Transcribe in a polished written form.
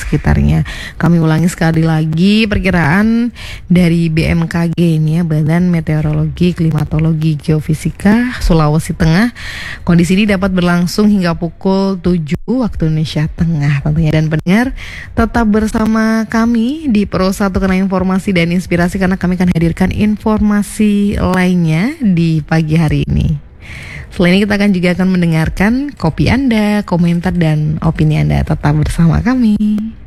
sekitarnya. Kami ulangi sekali lagi perkiraan dari BMKG ini ya, Badan Meteorologi, Klimatologi, Geofisika Sulawesi Tengah. Kondisi ini dapat berlangsung hingga pukul 7 waktu Indonesia Tengah tentunya. Dan pendengar tetap bersama kami di Pro 1 Kena Informasi dan Inspirasi, karena kami akan hadirkan informasi lainnya di pagi hari ini. Selain ini kita akan mendengarkan kopi Anda, komentar dan opini Anda. Tetap bersama kami.